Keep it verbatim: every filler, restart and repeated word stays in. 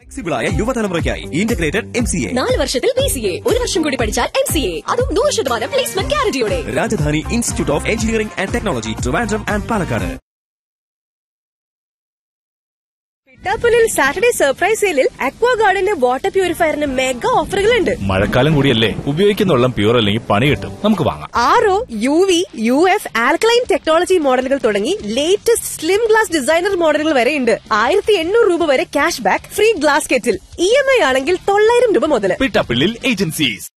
ഫ്ലെക്സിബിളായ യുവതലമുറയ്ക്കായി integrated M C A നാല് വർഷത്തിൽ B C A ഒരു വർഷം കൂടി പഠിച്ചാൽ എം സി എ അതും നൂറ് ശതമാനം placement ഗ്യാരണ്ടിയോടെ. Rajdhani institute of engineering and technology, Trivandrum and Palakkad. പിട്ടാപ്പുലിൽ Saturday surprise സെയിലിൽ അക്വാ ഗാർഡന്റെ വാട്ടർ പ്യൂരിഫയറിന് മെഗാ ഓഫറുകളുണ്ട്. മഴക്കാലം കൂടിയല്ലേ, ഉപയോഗിക്കുന്ന വെള്ളം പ്യൂർ അല്ലെങ്കിൽ പണി കിട്ടും, നമുക്ക് വാങ്ങാം. R O, U V, U F, alkaline technology മോഡലുകൾ തുടങ്ങി ലേറ്റസ്റ്റ് സ്ലിം ഗ്ലാസ് ഡിസൈനർ മോഡലുകൾ വരെയുണ്ട്. ആയിരത്തി എണ്ണൂറ് രൂപ വരെ cash back, free glass kettle. E M I ആണെങ്കിൽ തൊള്ളായിരം രൂപ മുതൽ. പിട്ടാപ്പള്ളിൽ ഏജൻസീസ്.